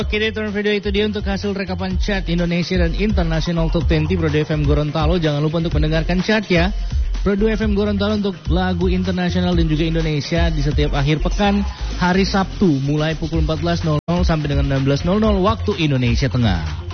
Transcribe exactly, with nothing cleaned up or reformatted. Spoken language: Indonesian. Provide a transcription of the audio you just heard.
Oke deh, Turn Radio itu dia untuk hasil rekapan chart Indonesia dan International Top dua puluh Pro dua F M Gorontalo. Jangan lupa untuk mendengarkan chart ya. Pro dua F M Gorontalo untuk lagu internasional dan juga Indonesia di setiap akhir pekan hari Sabtu mulai pukul empat belas nol nol sampai dengan enam belas nol nol waktu Indonesia Tengah.